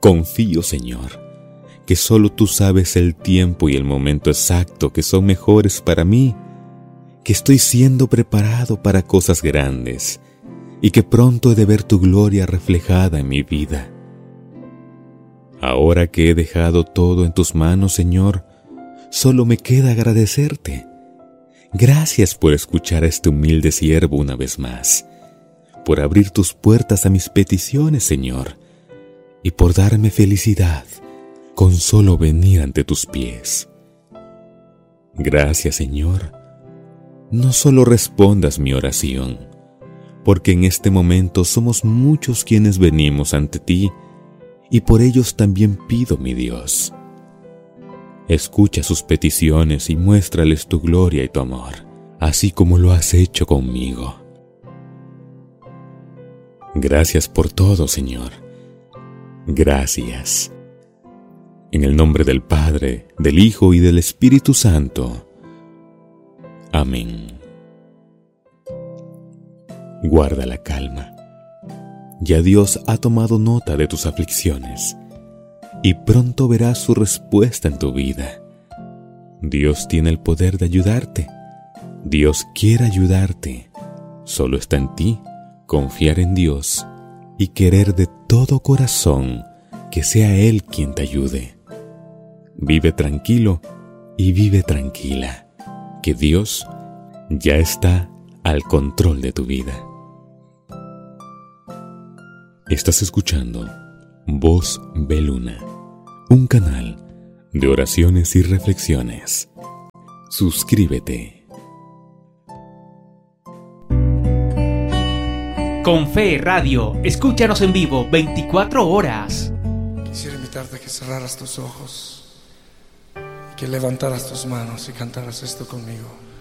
Confío, Señor, que solo tú sabes el tiempo y el momento exacto que son mejores para mí, que estoy siendo preparado para cosas grandes y que pronto he de ver tu gloria reflejada en mi vida. Ahora que he dejado todo en tus manos, Señor, solo me queda agradecerte. Gracias por escuchar a este humilde siervo una vez más, por abrir tus puertas a mis peticiones, Señor, y por darme felicidad con solo venir ante tus pies. Gracias, Señor. No solo respondas mi oración, porque en este momento somos muchos quienes venimos ante ti, y por ellos también pido, mi Dios. Escucha sus peticiones y muéstrales tu gloria y tu amor, así como lo has hecho conmigo. Gracias por todo, Señor. Gracias. En el nombre del Padre, del Hijo y del Espíritu Santo. Amén. Guarda la calma. Ya Dios ha tomado nota de tus aflicciones y pronto verás su respuesta en tu vida. Dios tiene el poder de ayudarte. Dios quiere ayudarte. Solo está en ti confiar en Dios y querer de todo corazón que sea Él quien te ayude. Vive tranquilo y vive tranquila, que Dios ya está al control de tu vida. Estás escuchando Voz Beluna, un canal de oraciones y reflexiones. Suscríbete. Con Fe Radio, escúchanos en vivo 24 horas. Quisiera invitarte a que cerraras tus ojos, que levantaras tus manos y cantaras esto conmigo.